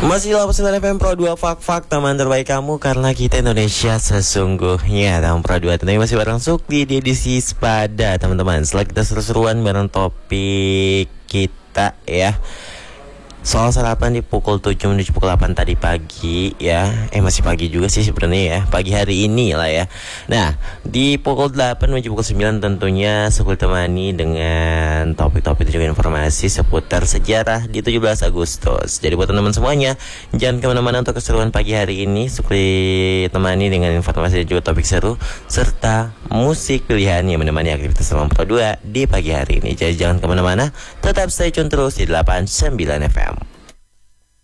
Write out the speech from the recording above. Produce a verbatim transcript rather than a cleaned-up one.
Masih delapan puluh sembilan F M Pro dua Fak-Fak, teman terbaik kamu karena kita Indonesia sesungguhnya. Teman Pro dua tentunya masih bareng Sukdi di edisi Sepada, teman-teman. Setelah kita seru-seruan bareng topik kita ya, soal sarapan di pukul tujuh menuju pukul delapan tadi pagi ya. Eh masih pagi juga sih sebenarnya ya, pagi hari ini lah ya. Nah, di pukul delapan menuju pukul sembilan tentunya Sukul temani dengan topik-topik dan juga informasi seputar sejarah di tujuh belas Agustus. Jadi buat teman-teman semuanya, jangan kemana-mana untuk keseruan pagi hari ini. Sukul temani dengan informasi dan juga topik seru serta musik pilihan yang menemani aktivitas Teman Pro dua di pagi hari ini. Jadi jangan kemana-mana, tetap stay tune terus di delapan puluh sembilan F M.